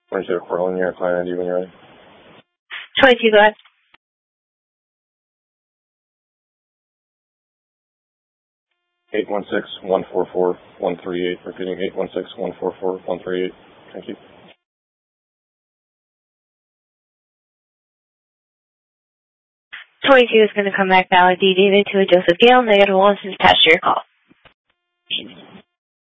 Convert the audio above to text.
22, calling your client ID when you're ready. 22, go ahead. 816-144-138. Repeating 816-144-138. Thank you. -22 is going to come back validated to a Joseph Gale, -1 is attached to your call.